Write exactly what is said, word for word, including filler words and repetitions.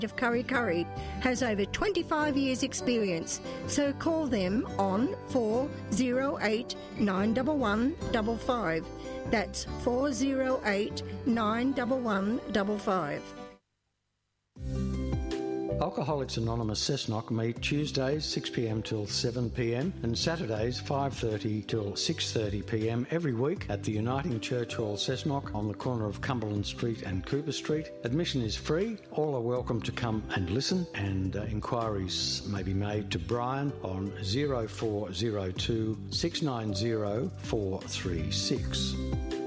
of Curry Curry has over twenty-five years experience, so call them on four oh eight, nine one one, five five. That's four oh eight, nine one one, five five. Alcoholics Anonymous Cessnock meet Tuesdays six p m till seven p m and Saturdays five thirty till six thirty p m every week at the Uniting Church Hall Cessnock on the corner of Cumberland Street and Cooper Street. Admission is free. All are welcome to come and listen, and uh, inquiries may be made to Brian on zero four zero two, six nine zero, four three six.